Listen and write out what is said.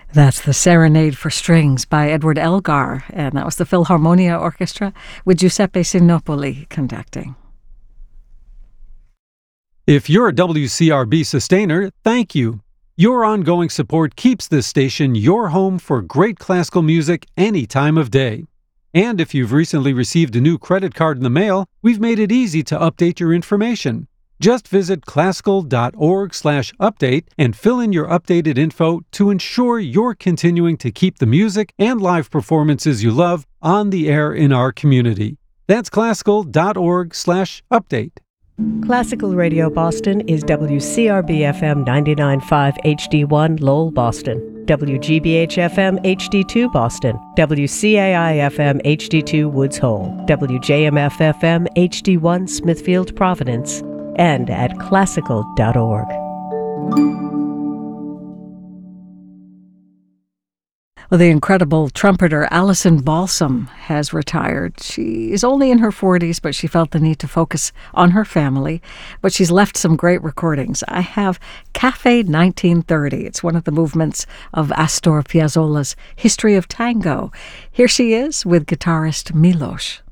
That's the Serenade for Strings by Edward Elgar, and that was the Philharmonia Orchestra with Giuseppe Sinopoli conducting. If you're a WCRB sustainer, thank you. Your ongoing support keeps this station your home for great classical music any time of day. And if you've recently received a new credit card in the mail, we've made it easy to update your information. Just visit classical.org/update and fill in your updated info to ensure you're continuing to keep the music and live performances you love on the air in our community. That's classical.org/update. Classical Radio Boston is WCRB-FM 99.5 HD1 Lowell, Boston, WGBH-FM HD2 Boston, WCAI-FM HD2 Woods Hole, WJMF-FM HD1 Smithfield, Providence, and at classical.org. Well, the incredible trumpeter Alison Balsam has retired. She is only in her 40s, but she felt the need to focus on her family. But she's left some great recordings. I have Cafe 1930. It's one of the movements of Astor Piazzolla's History of Tango. Here she is with guitarist Milos.